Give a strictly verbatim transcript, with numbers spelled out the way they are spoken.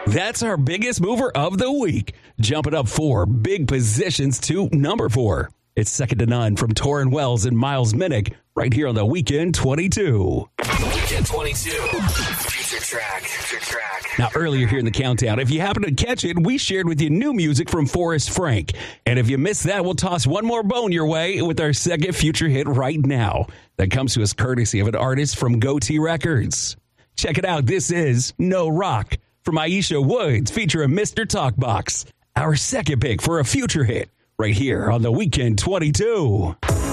That's our biggest mover of the week, jumping up four big positions to number four. It's Second to None from Torrin Wells and Miles Minnick right here on the Weekend twenty-two. Weekend twenty-two. Future track. Future track. Now, earlier here in the countdown, if you happen to catch it, we shared with you new music from Forrest Frank. And if you missed that, we'll toss one more bone your way with our second future hit right now. That comes to us courtesy of an artist from Goatee Records. Check it out. This is No Rock from Aisha Woods featuring Mister Talkbox. Our second pick for a future hit right here on the Weekend twenty-two.